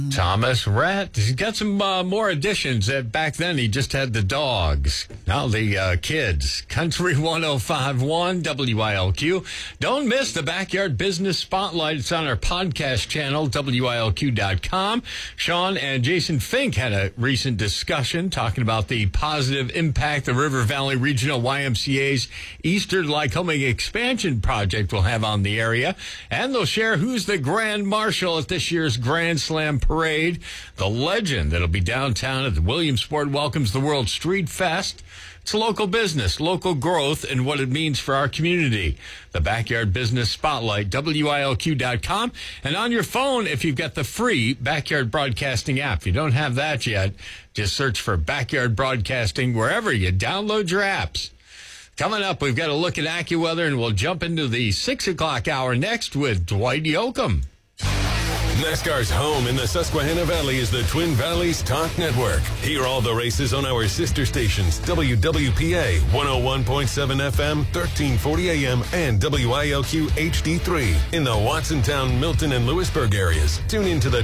Thomas Rhett. He's got some more additions. Back then, he just had the dogs. Now the kids. Country 105.1 WILQ. Don't miss the Backyard Business Spotlight. It's on our podcast channel, WILQ.com. Sean and Jason Fink had a recent discussion talking about the positive impact the River Valley Regional YMCA's Eastern Lycoming Expansion Project will have on the area. And they'll share who's the Grand Marshal at this year's Grand Slam Parade. The legend that'll be downtown at the Williamsport welcomes the World Street Fest. It's local business, local growth, and what it means for our community. The Backyard Business Spotlight, WILQ.com. And on your phone, if you've got the free Backyard Broadcasting app. If you don't have that yet, just search for Backyard Broadcasting wherever you download your apps. Coming up, we've got a look at AccuWeather, and we'll jump into the 6 o'clock hour next with Dwight Yoakam. NASCAR's home in the Susquehanna Valley is the Twin Valleys Talk Network. Hear all the races on our sister stations, WWPA 101.7 FM, 1340 AM, and WILQ HD3 in the Watsontown, Milton, and Lewisburg areas. Tune into the